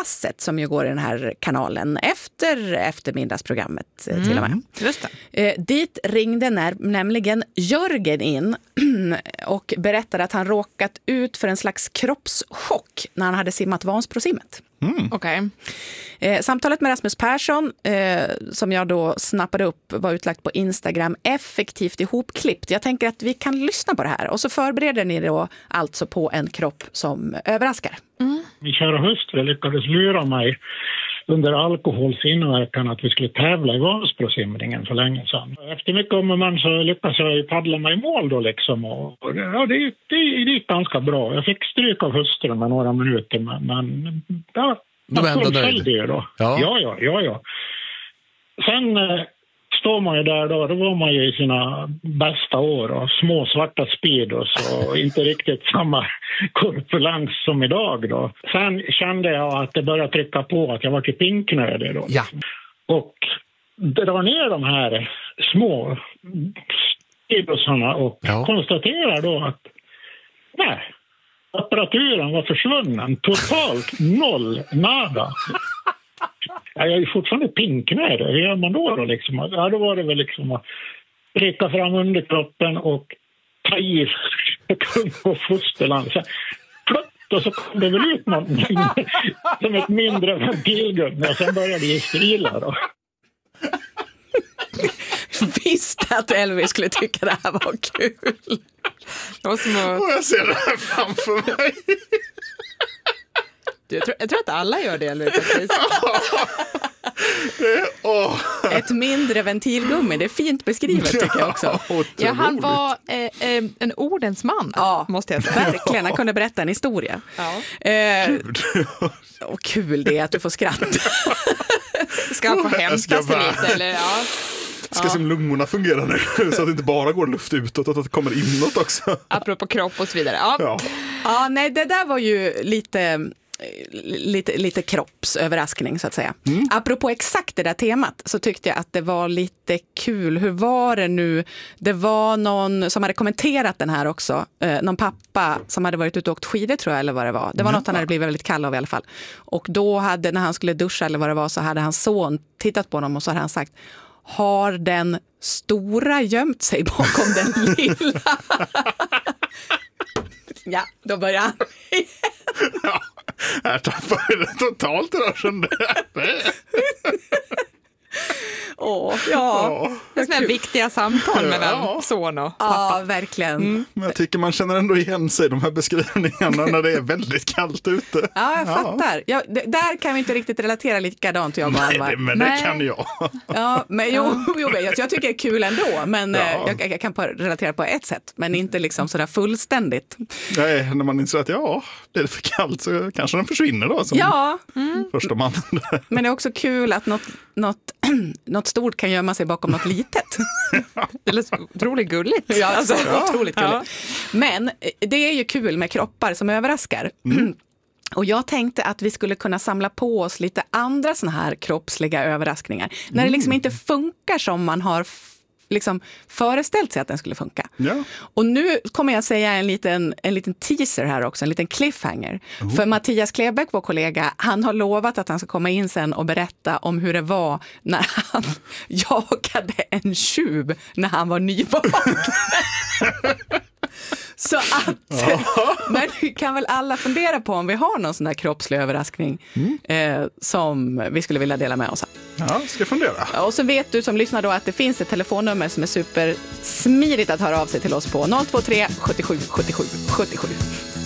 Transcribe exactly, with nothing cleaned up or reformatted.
Passet som ju går i den här kanalen efter eftermiddagsprogrammet mm. till och med. Just det. Eh, dit ringde när, nämligen Jörgen in och berättade att han råkat ut för en slags kroppschock när han hade simmat Vansbrosimmet. Mm. Okay. Eh, samtalet med Rasmus Persson eh, som jag då snappade upp var utlagt på Instagram, effektivt ihopklippt. Jag tänker att vi kan lyssna på det här och så förbereder ni då alltså på en kropp som överraskar. Mm. Min kära hustru lyckades lura mig under alkoholsinverkan att vi skulle tävla i Vansbrosimningen för länge sedan. Efter mycket om och men så lyckades jag paddla mig i mål då liksom. Och, ja, det, det, det gick ganska bra. Jag fick stryk av hustrun med några minuter, men, men ja, du var ändå nöjd. Det då. Ja. ja, ja, ja, ja. Sen eh, står man ju där då, då var man ju i sina bästa år och små svarta speedos och inte riktigt samma korpulens som idag då. Sen kände jag att det började trycka på att jag var till pinknödig då. Ja. Och drar ner de här små speedosarna och ja. konstaterar då att nej, apparaturen var försvunnen. Totalt noll, nada. Jag är ju fortfarande pinknödig. Hur gör man då då liksom? Ja, då var det väl liksom att rika fram under kroppen och ta i kung och fosterland. Så plötsligt och så kom det väl ut någonting som ett mindre ventilgummi och sen började det strila då. Visste att Elvis skulle tycka det här var kul. Det var som att... Och jag ser det här framför mig. Jag tror, jag tror att alla gör det, eller oh. Ett mindre ventilgummi, det är fint beskrivet tycker jag också. Ja, han var eh, eh, en ordens man, ja, måste jag säga. Verkligen, han kunde berätta en historia. Ja. Eh, och kul det är att du får skratta. Ska han få hämta sig bara... lite, eller ja. Ska se om lungorna fungerar nu så att det inte bara går luft utåt och att det kommer inåt också. Apropå kropp och så vidare. Ja, ja. ja nej, det där var ju lite... Lite, lite kroppsöverraskning så att säga. Mm. Apropå exakt det där temat så tyckte jag att det var lite kul. Hur var det nu? Det var någon som hade kommenterat den här också. Eh, någon pappa som hade varit ute och åkt skidor tror jag eller vad det var. Det var mm. något han hade blivit väldigt kall av i alla fall. Och då hade, när han skulle duscha eller vad det var så hade hans son tittat på honom och så hade han sagt: har den stora gömt sig bakom den lilla? Ja, då börjar han. Ja, jag tappade det totalt där, kände jag. Åh, ja. Det är sådana viktiga samtal mellan ja. son och pappa. Ja, verkligen. Mm. Men jag tycker man känner ändå igen sig i de här beskrivningarna när det är väldigt kallt ute. Ja, jag fattar. Ja, det, där kan vi inte riktigt relatera likadant jag och Alvar. Nej, men Nej. det kan jag. Ja, men jo, jo jag, jag tycker det är kul ändå, men ja. jag, jag kan på, relatera på ett sätt, men inte liksom sådär fullständigt. Nej, när man inser att ja, det är för kallt så kanske den försvinner då som ja. mm. första man. Men det är också kul att något, något, något stort kan gömma sig bakom något litet. Det är otroligt gulligt. Ja, alltså, ja. otroligt gulligt. Ja. Men det är ju kul med kroppar som överraskar. Mm. Och jag tänkte att vi skulle kunna samla på oss lite andra såna här kroppsliga överraskningar. Mm. När det liksom inte funkar som man har liksom föreställt sig att den skulle funka. Ja. Och nu kommer jag säga en liten, en liten teaser här också, en liten cliffhanger. Oh. För Mattias Klebäck, vår kollega, han har lovat att han ska komma in sen och berätta om hur det var när han jagade en tjuv när han var nyvaken. Så att, ja. Men vi kan väl alla fundera på om vi har någon sån där kroppslig överraskning mm. eh, som vi skulle vilja dela med oss av. Ja, ska fundera. Och så vet du som lyssnar då att det finns ett telefonnummer som är super smidigt att höra av sig till oss på noll två tre sjuttiosju sjuttiosju sjuttiosju.